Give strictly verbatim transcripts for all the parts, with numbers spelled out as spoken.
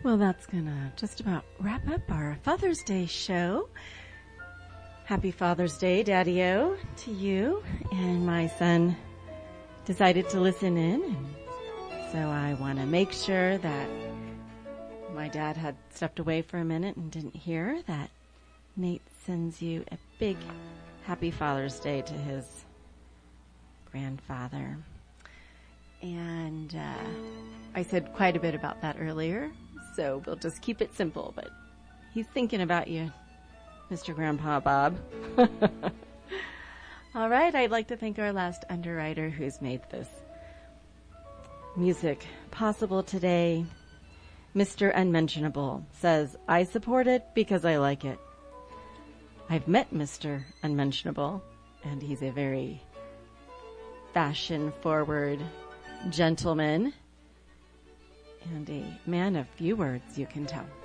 Well, that's going to just about wrap up our Father's Day show. Happy Father's Day, Daddy-O, to you. And my son decided to listen in, and so I want to make sure that my dad had stepped away for a minute and didn't hear that Nate sends you a big happy Father's Day to his grandfather. And uh, I said quite a bit about that earlier, so we'll just keep it simple, but he's thinking about you, Mister Grandpa Bob. All right, I'd like to thank our last underwriter who's made this music possible today. Mister Unmentionable says, I support it because I like it. I've met Mister Unmentionable, and he's a very fashion-forward gentleman and a man of few words, you can tell.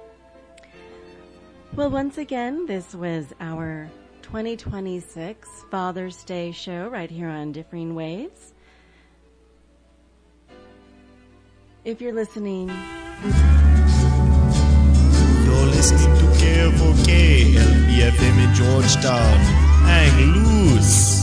Well, once again, this was our twenty twenty-six Father's Day show right here on Differing Waves. If you're listening... You're listening to K F O K, L P F M in Georgetown. Hang loose.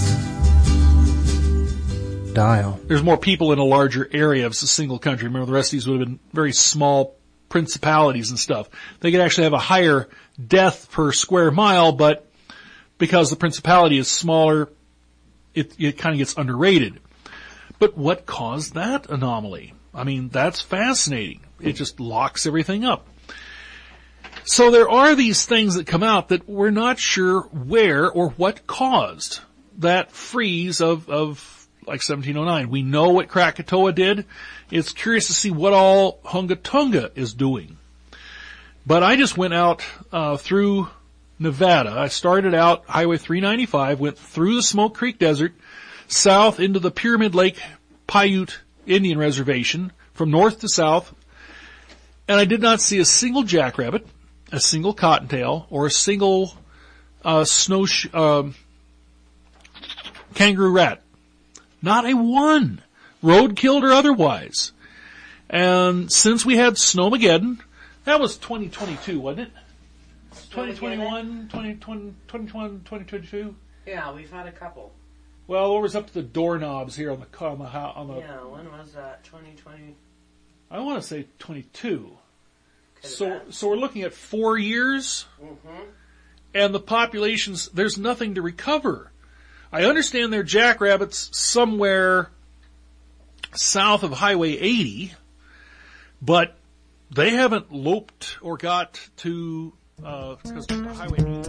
Dial. There's more people in a larger area of a single country. Remember, the rest of these would have been very small principalities and stuff. They could actually have a higher death per square mile, but because the principality is smaller, it, it kind of gets underrated. But what caused that anomaly? I mean, that's fascinating. It just locks everything up. So there are these things that come out that we're not sure where or what caused that freeze of, of like seventeen oh nine. We know what Krakatoa did. It's curious to see what all Hunga Tonga is doing. But I just went out uh through Nevada. I started out Highway three ninety-five, went through the Smoke Creek Desert, south into the Pyramid Lake Paiute Indian Reservation, from north to south, and I did not see a single jackrabbit, a single cottontail, or a single uh snow sh- uh, kangaroo rat. Not a one, road-killed or otherwise. And since we had Snowmageddon, that was twenty twenty-two, wasn't it? twenty twenty-one, twenty twenty, twenty twenty-one, twenty twenty-two? Yeah, we've had a couple. Well, it was up to the doorknobs here on the on the on the. Yeah, when was that? twenty twenty. I want to say twenty-two. Could So, have been. so we're looking at four years, Mm-hmm. and the populations. There's nothing to recover. I understand there are jackrabbits somewhere south of Highway eighty, but they haven't loped or got to uh, because Highway eighty.